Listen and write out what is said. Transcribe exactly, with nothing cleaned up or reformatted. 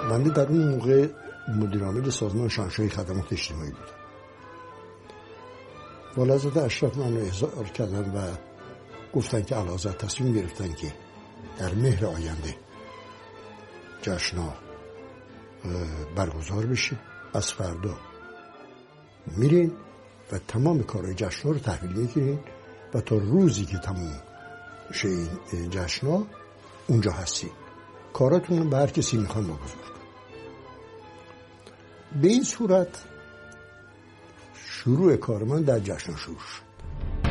بنده در اون موقع مدیر عامل سازمان شاهنشاهی خدمات اجتماعی بودم. والحضرت اشرف منو احضار کردن و گفتن که اعلیحضرت تصمیم گرفتن که در مهر آینده جشن‌ها برگزار بشه. از فردا میرین و تمام کارهای جشن‌ها رو تحویل میگیرین و تا روزی که تموم شه این جشن‌ها اونجا هستین. کاراتون رو به هر کسی میخوان واگذار کن. به این صورت شروع کار من در جشن‌ها شروع شد.